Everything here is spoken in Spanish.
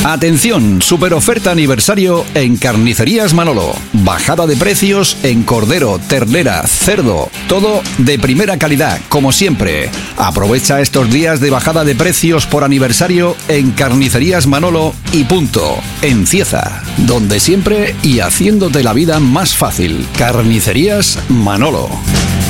Atención, super oferta aniversario en Carnicerías Manolo. Bajada de precios en cordero, ternera, cerdo, todo de primera calidad, como siempre. Aprovecha estos días de bajada de precios por aniversario en Carnicerías Manolo y punto. En Cieza, donde siempre y haciéndote la vida más fácil. Carnicerías Manolo.